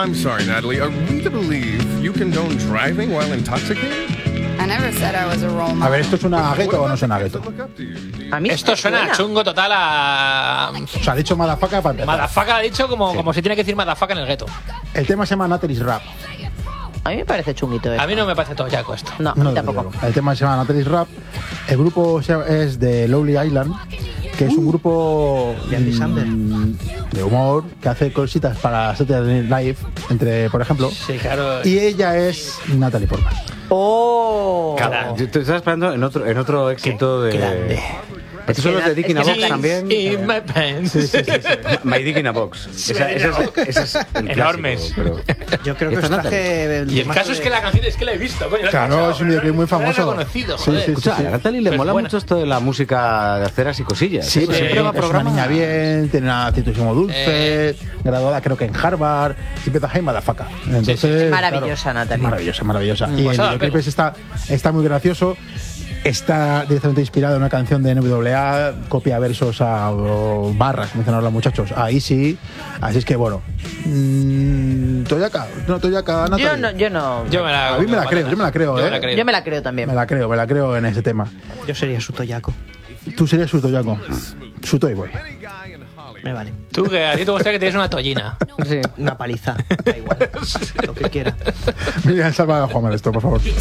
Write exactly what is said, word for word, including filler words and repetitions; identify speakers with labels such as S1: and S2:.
S1: I'm sorry, Natalie. Are we to believe you condone driving while intoxicated?
S2: I never said I was a role model.
S3: A ver, ¿esto suena a gueto o no suena a gueto?
S4: A mí
S5: Esto suena
S4: suena.
S5: chungo total a...
S3: O sea, ha dicho madafaca para empezar.
S5: Madafaca ha dicho como, como se tiene que decir madafaca en el gueto.
S3: El tema se llama Natalie's Rap.
S4: A mí me parece chunguito esto.
S5: A mí no me parece toyaco esto.
S4: No, a
S3: No,
S4: mí tampoco.
S3: desde luego. El tema se llama Natalie's Rap. El grupo se- es de Lonely Island, que es un grupo
S6: de Andy Samberg.
S3: mm, de humor que hace cositas para Saturday Night Live, entre, por ejemplo.
S5: Sí, claro.
S3: Y ella es Natalie Portman.
S4: ¡Oh!
S7: Claro, yo te estaba esperando en otro, en otro éxito de.
S5: grande.
S7: Estos son los de Dick in a
S4: Es que
S7: Box
S4: Nat-
S7: también.
S5: In my pants.
S7: My Dick in a Box. Esa, esa es, esa es un clásico,
S5: Enormes.
S7: pero-
S6: Yo creo que
S7: Esta
S6: os traje.
S5: Y el caso es que la canción es que la he visto, coño. la he
S3: Claro,
S5: escuchado,
S3: es un videoclip muy
S5: pero no la he
S3: famoso.
S5: reconocido,
S3: Sí,
S5: joder.
S3: sí, sí.
S7: Escucha, a Natalie le
S5: Pues
S7: mola
S5: buena.
S7: mucho esto de la música de aceras y cosillas.
S3: Sí,
S7: ¿eh?
S3: pues
S7: Siempre va a
S3: es una
S7: programas.
S3: niña bien, tiene una actitud como dulce, graduada creo que en Harvard, y empieza hey motherfucker. Entonces,
S5: Sí, sí.
S4: Maravillosa,
S3: claro,
S4: Natalie.
S3: Maravillosa, maravillosa. Y
S5: Pues
S3: el
S5: ahora,
S3: videoclip
S5: pero-
S3: es- está, está muy gracioso. Está directamente inspirado en una canción de N W A, copia versos a o barras, como dicen ahora los muchachos, a Easy. Así es que bueno. Mmm, Toyaka, no, Toyaka, Natalie.
S4: Yo no, yo no.
S5: Yo me la,
S3: A mí me la creo, yo me la creo,
S5: Yo me
S3: ¿eh?
S5: la creo.
S4: Yo me la creo también.
S3: Me la creo, me la creo en ese tema.
S6: Yo sería su toyaco.
S3: Tú serías su Toyako, su Toy Boy.
S6: Me vale.
S5: Tú, que a ti te gustaría que tienes una tollina.
S4: Sí.
S6: Una paliza. Da igual. Lo que quiera.
S3: Mira, salva a Juan esto, por favor.